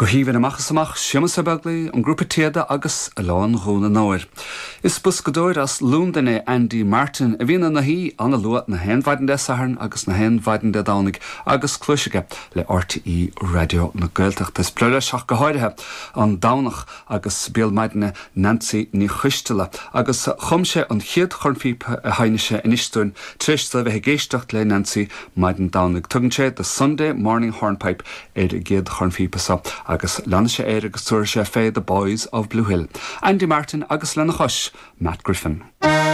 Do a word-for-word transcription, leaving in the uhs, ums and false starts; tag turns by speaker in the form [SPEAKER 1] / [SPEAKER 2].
[SPEAKER 1] Go híhann amachchas amach simas a beglaí an grúpa tíada agus a lán róna náir. Is bus go dóir as lúndaine Andy Martin a bhíonna na hí anna luat na henmhaiden de saharn agus na henmhaiden de dánig agus clúisige le R T E radio na Gaeltacht. Is pleile seach go háirithe an dánach agus béalmaidine Nancy ní chuistela agus chumse an chiad chornfíp a hainise inistún trista bheith géisteach le Nancy maidin dánig. Tugann sé the Sunday morning hornpipe éidir géad chornfípasa agus lena sé éir agus túir sé fé The Boys of Blue Hill. Andy Martin agus lena chos, Matt Griffin.